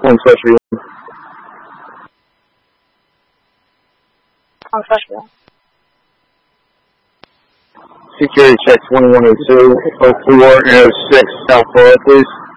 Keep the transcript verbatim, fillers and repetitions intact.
On special. On special. Security check twenty-one oh two oh four and oh six South Florida, please.